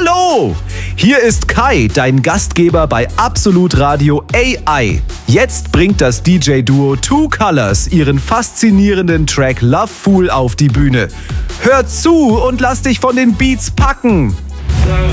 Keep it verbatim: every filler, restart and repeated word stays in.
Hallo! Hier ist Kai, dein Gastgeber bei Absolut Radio A I. Jetzt bringt das D J-Duo Two Colors ihren faszinierenden Track Love Fool auf die Bühne. Hör zu und lass dich von den Beats packen!